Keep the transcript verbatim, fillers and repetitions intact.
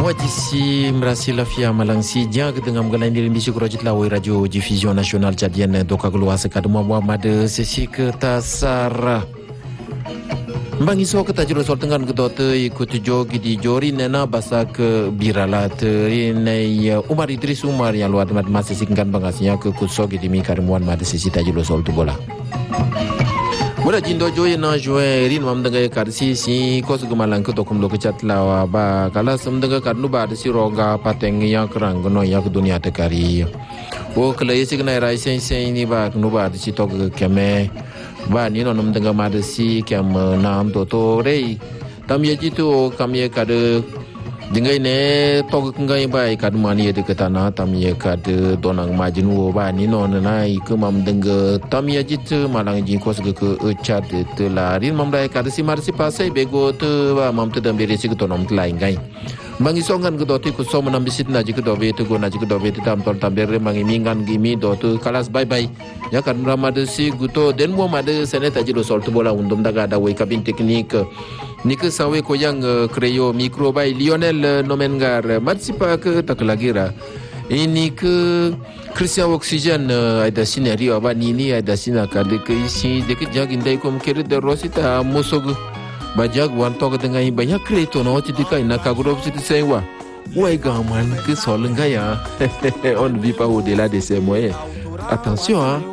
Moi d'ici Mrasi Lafia Malangsi Dia ketengah mengalami remisi kurajit lawai radio Division Nasional Jadian Doka Keluasa Kaduma Muhammad Sesi Ketasara Bangi so kata jero sol tengan kedote ikut jogi di jori nena basa ke biralat ini Umar Idris Umar yang luar mat masih singkan bangasnya ke kusogi di mikarimuan mad sesi tajiro sol tu bola. Mula jindo joye na joye rin mam denga karsi si kos gemalang ke tokum lo kecat lawa ba kala sem denga karnu ba si roga pateng yang kerang gono yang ke dunia tekari. O kala yesi kena rai sen sen ini ba knu ba si tok keme ba ni no nom denga mad si kem nam to to rei tam ye jitu kami kada dengai ne tok ngai ba kad mani de ketana tam ye kad donang majnu ba ni no na ke mam denga tam ye jitu malang ji kos ke ke chat te larin mam dai kad si mar si pasai bego te ba mam te dam beri si ke tonom tlai ngai mangi songan ke doti ku so menam bisit na ji ke dobe te go na ji ke dobe te tam tol tam beri mangi mingan gimi do tu kalas bye bye ya kan ramade si guto den mo made seneta ji do sol tu bola undum daga da wei kabin teknik ni ke sawe ko yang kreyo mikro bai Lionel Nomengar matsipa ke tak lagira ini ke Christian Oxygen ada scenario ba ni ni ada sina ka de ke isi de ke jag indai ko mkere de rosita mosog bajag wan to ke dengan banyak kreto no citika ina ka gro citi sewa wai gaman ke solenga ya on vit pas au delà de ces moyens attention hein